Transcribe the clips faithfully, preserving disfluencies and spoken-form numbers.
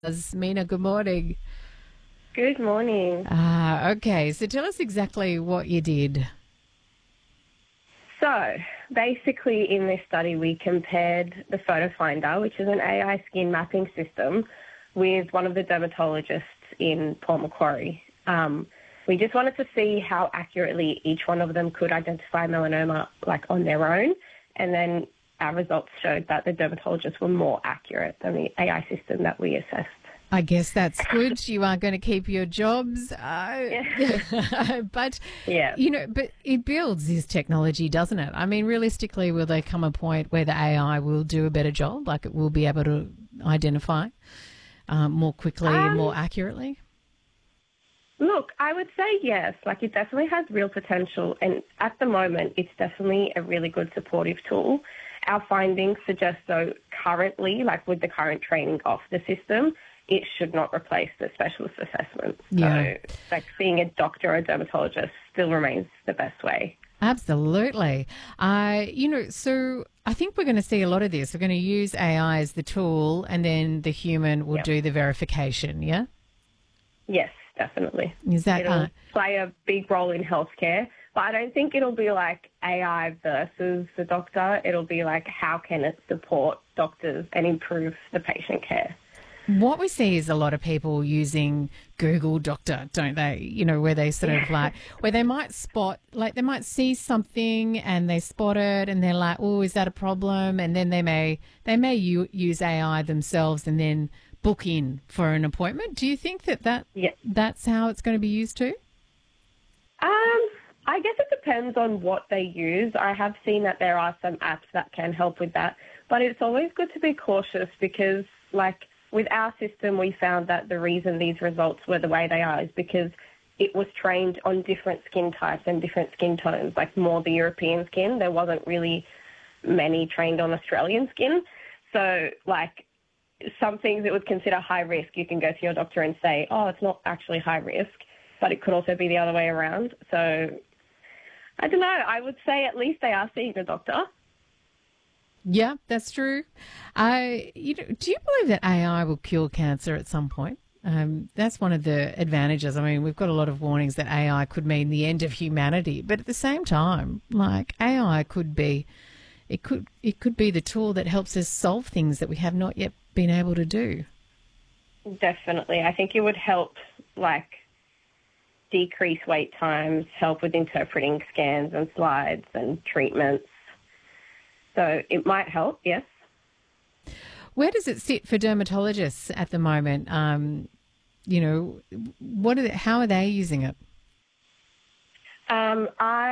Mina, good morning. Good morning. Ah, okay. So tell us exactly what you did. So, basically, in this study, we compared the Photo Finder, which is an A I skin mapping system, with one of the dermatologists in Port Macquarie. Um, we just wanted to see how accurately each one of them could identify melanoma, like on their own, and then our results showed that the dermatologists were more accurate than the A I system that we assessed. I guess that's good. You are going to keep your jobs. Uh, Yeah. but, Yeah. you know, but it builds this technology, doesn't it? I mean, realistically, will there come a point where the A I will do a better job? Like it will be able to identify um, more quickly and Um, more accurately? Look, I would say yes. Like it definitely has real potential, and at the moment, it's definitely a really good supportive tool. Our findings suggest, though, currently, like with the current training of the system, it should not replace the specialist assessment. Yeah. So, like seeing a doctor or a dermatologist still remains the best way. Absolutely. Uh, you know, so I think we're going to see a lot of this. We're going to use A I as the tool and then the human will Yeah. do the verification, yeah? Yes, definitely. Is that uh, It'll play a big role in healthcare, but I don't think it'll be like A I versus the doctor. It'll be like how can it support doctors and improve the patient care. what we see is a lot of people using Google Doctor, don't they? You know, where they sort of like, where they might spot, like they might see something and they spot it and they're like, oh, is that a problem? And then they may, they may u- use A I themselves and then book in for an appointment. Do you think that, that Yeah. that's how it's going to be used too? Um, I guess it depends on what they use. I have seen that there are some apps that can help with that, but it's always good to be cautious because, like, with our system, we found that the reason these results were the way they are is because it was trained on different skin types and different skin tones, like more the European skin. There wasn't really many trained on Australian skin. So, like, some things it would consider high risk, you can go to your doctor and say, oh, it's not actually high risk, but it could also be the other way around. So, I don't know. I would say at least they are seeing a doctor. Yeah, that's true. I, you know, do you believe that A I will cure cancer at some point? Um, that's one of the advantages. I mean, we've got a lot of warnings that A I could mean the end of humanity, but at the same time, like A I could be, it could it could be the tool that helps us solve things that we have not yet been able to do. Definitely. I think it would help, like, decrease wait times, help with interpreting scans and slides and treatments. So it might help, yes. Where does it sit for dermatologists at the moment? Um, you know, what are they, how are they using it? Um,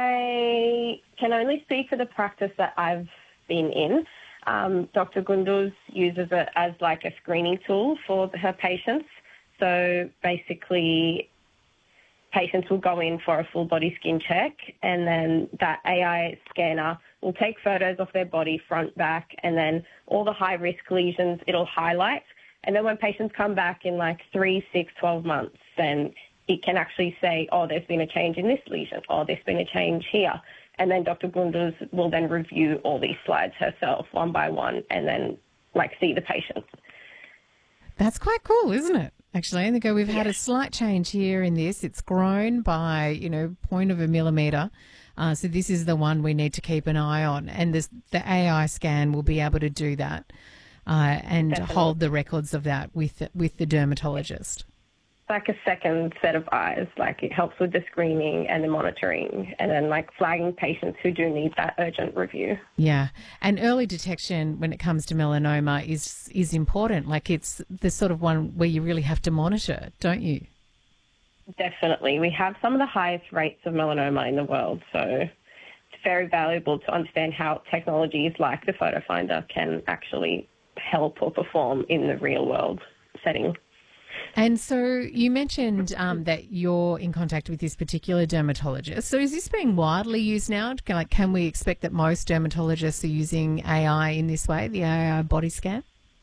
I can only speak for the practice that I've been in. Um, Doctor Gunduz uses it as like a screening tool for her patients. So basically, patients will go in for a full body skin check, and then that A I scanner will take photos of their body front, back, and then all the high risk lesions it'll highlight. And then when patients come back in like three, six, twelve months, then it can actually say, oh, there's been a change in this lesion, or there's been a change here. And then Doctor Gunduz will then review all these slides herself one by one and then like see the patient. That's quite cool, isn't it? Actually, and they go, we've had a slight change here in this. It's grown by, you know, point of a millimetre. Uh, so this is the one we need to keep an eye on. And this, the A I scan will be able to do that uh, and Definitely. hold the records of that with the, with the dermatologist. Like a second set of eyes. Like it helps with the screening and the monitoring, and then like flagging patients who do need that urgent review. Yeah, and early detection when it comes to melanoma is is important. Like it's the sort of one where you really have to monitor, don't you? Definitely. We have some of the highest rates of melanoma in the world, so it's very valuable to understand how technologies like the Photo Finder can actually help or perform in the real world setting. And so you mentioned um, that you're in contact with this particular dermatologist. So is this being widely used now? Can, like, can we expect that most dermatologists are using A I in this way, the A I body scan?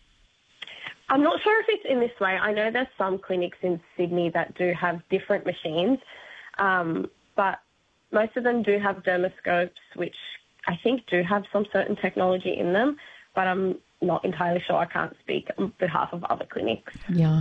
I'm not sure if it's in this way. I know there's some clinics in Sydney that do have different machines, um, but most of them do have dermoscopes, which I think do have some certain technology in them, but I'm not entirely sure. I can't speak on behalf of other clinics. Yeah.